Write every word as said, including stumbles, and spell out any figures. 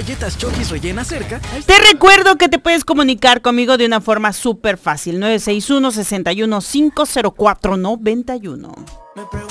galletas Chokis rellenas cerca. Te recuerdo que te puedes comunicar conmigo de una forma súper fácil. nueve seis uno, seis uno, cinco cero cuatro, nueve uno.